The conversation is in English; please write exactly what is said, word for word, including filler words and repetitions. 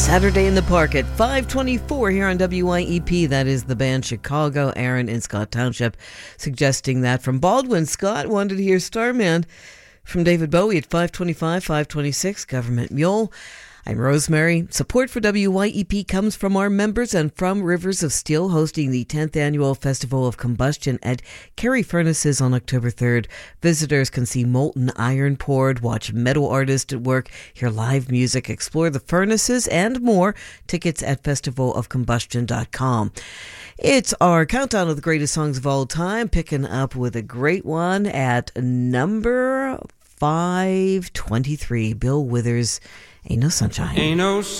Saturday in the Park at five twenty-four here on W Y E P. That is the band Chicago, Aaron in Scott Township, suggesting that from Baldwin. Scott wanted to hear Starman from David Bowie at five twenty-five, five twenty-six, Government Mule. I'm Rosemary. Support for W Y E P comes from our members and from Rivers of Steel, hosting the tenth Annual Festival of Combustion at Kerry Furnaces on October third. Visitors can see molten iron poured, watch metal artists at work, hear live music, explore the furnaces, and more. Tickets at festival of combustion dot com. It's our countdown of the greatest songs of all time, picking up with a great one at number five twenty-three. Bill Withers, Ain't No Sunshine. Ain't no